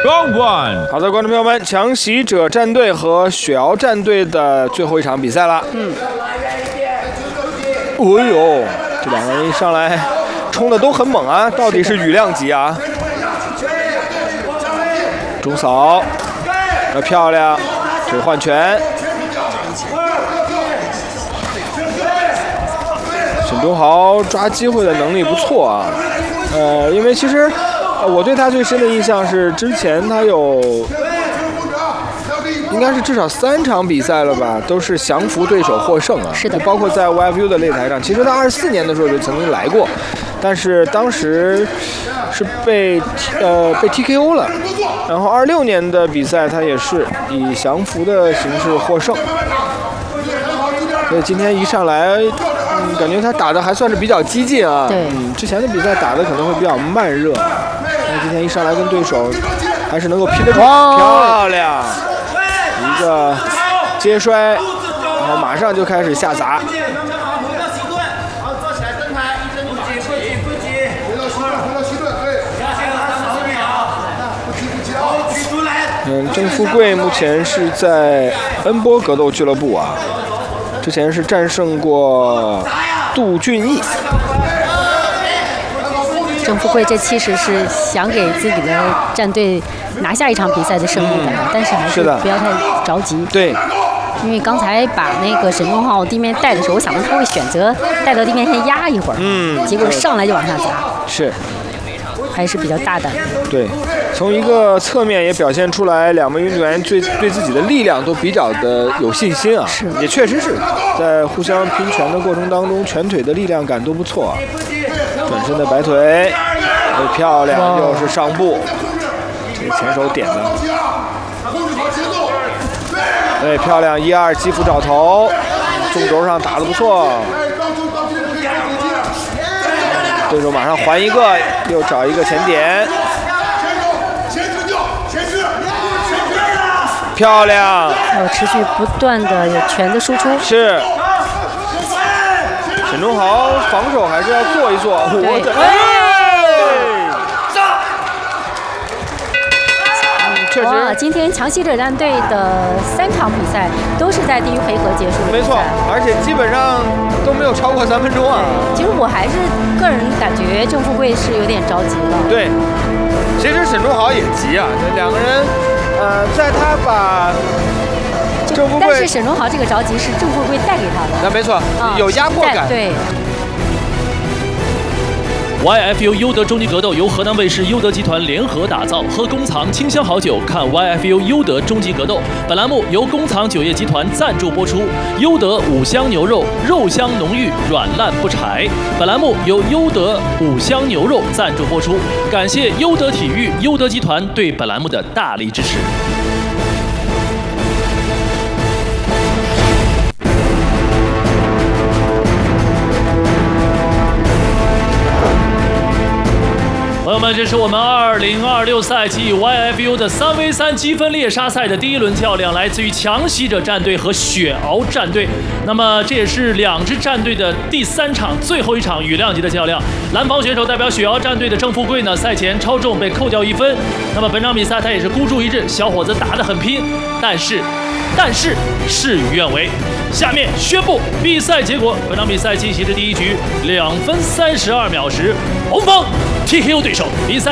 Round one。 好的，观众朋友们，强袭者战队和雪瑶战队的最后一场比赛了。哎呦，这两个人一上来冲的都很猛啊，到底是羽量级啊！中扫，漂亮，腿换拳。沈忠豪抓机会的能力不错啊。因为其实我对他最深的印象是之前他有。应该是至少3场比赛了吧，都是降服对手获胜啊。 是的， 包括在 YFU 的擂台上，其实他24年的时候就曾经来过，但是当时是被 TKO 了。然后26年的比赛，他也是以降服的形式获胜。所以今天一上来，感觉他打的还算是比较激进啊。 对， 之前的比赛打的可能会比较慢热，但今天一上来跟对手还是能够拼得住，漂亮。一个接摔，然后马上就开始下砸。郑富贵目前是在恩波格斗俱乐部啊，之前是战胜过杜俊义。 郑富贵这其实是想给自己的战队拿下一场比赛的胜利的，但是还是不要太着急。 对， 因为刚才把那个沈忠浩地面带的时候，我想到他会选择带到地面先压一会儿，结果上来就往下砸， 是， 还是比较大胆的。 对，从一个侧面也表现出来，两位运动员对自己的力量都比较的有信心啊， 是， 也确实是在互相拼拳的过程当中，拳腿的力量感都不错啊。转身的摆腿，漂亮，又是上步，这个前手点的，对，漂亮，1-2击腹找头，中轴上打得不错，对手马上还一个，又找一个前点，漂亮， 持续不断的有拳的输出， 是。沈忠豪防守还是要做一做，确实。 哇，今天强袭者战队的3场比赛都是在第1回合结束的。 没错，而且基本上都没有超过3分钟啊。 其实我还是个人感觉郑富贵是有点着急了。 对，其实沈忠豪也急啊，这两个人，在他把。 但是沈忠豪这个着急是郑富贵带给他的， 那没错，有压迫感。 对。 YFU 优德终极格斗由河南卫视优德集团联合打造，喝工藏清香好酒，看 YFU 优德终极格斗。本栏目由工藏酒业集团赞助播出。优德五香牛肉，肉香浓郁，软烂不柴。本栏目由优德五香牛肉赞助播出。感谢优德体育、优德集团对本栏目的大力支持。朋友们，这是我们2026赛季 YFU 的3v3积分猎杀赛的第1轮较量，来自于强袭者战队和雪獒战队。那么这也是2支战队的第3场最后一场羽量级的较量。蓝方选手代表雪獒战队的郑富贵呢，赛前超重被扣掉1分。那么本场比赛他也是孤注一掷，小伙子打得很拼，但是事与愿违。下面宣布比赛结果，本场比赛进行的第1局2分32秒时，红方TKO对手，比赛